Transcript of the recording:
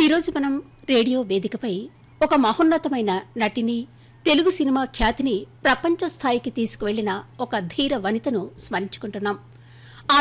ఈరోజు మనం రేడియో వేదికపై ఒక మహోన్నతమైన నటిని, తెలుగు సినిమా ఖ్యాతిని ప్రపంచ స్థాయికి తీసుకువెళ్లిన ఒక ధీర వనితను స్మరించుకుంటున్నాం.